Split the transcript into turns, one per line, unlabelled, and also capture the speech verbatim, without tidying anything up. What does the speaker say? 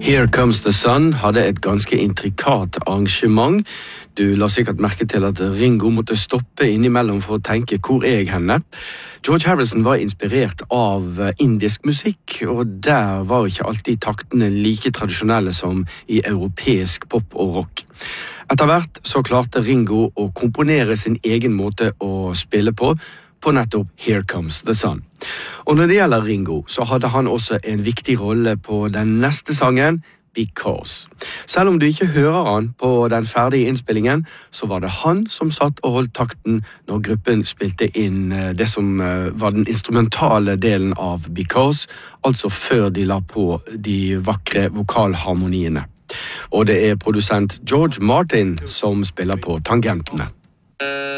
Here Comes the Sun hadde et ganske intrikat arrangement. Du la sikkert merke til at Ringo måtte stoppe innimellom for å tenke hvor er jeg henne. George Harrison var inspirert av indisk musikk, og der var ikke alltid taktene like tradisjonelle som i europeisk pop og rock. Etter hvert så klarte Ringo å komponere sin egen måte å spille på, på nettopp Here Comes the Sun. Og når det gjelder Ringo, så hadde han også en viktig rolle på den neste sangen, Because. Selv om du ikke hører han på den ferdige innspillingen, så var det han som satt og holdt takten når gruppen spilte inn det som var den instrumentale delen av Because, altså før de la på de vakre vokalharmoniene. Og det er produsent George Martin som spiller på tangentene.